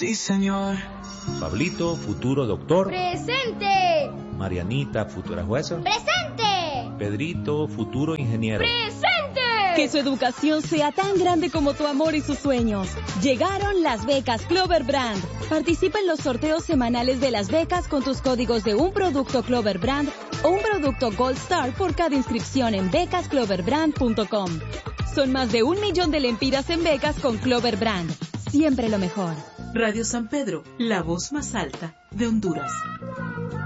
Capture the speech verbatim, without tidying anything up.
Sí, señor. Pablito, futuro doctor. ¡Presente! Marianita, futura jueza. ¡Presente! Pedrito, futuro ingeniero. ¡Presente! Que su educación sea tan grande como tu amor y sus sueños. Llegaron las becas Clover Brand. Participa en los sorteos semanales de las becas con tus códigos de un producto Clover Brand o un producto Gold Star por cada inscripción en becas clover brand punto com. Son más de un millón de lempiras en becas con Clover Brand. Siempre lo mejor. Radio San Pedro, la voz más alta de Honduras.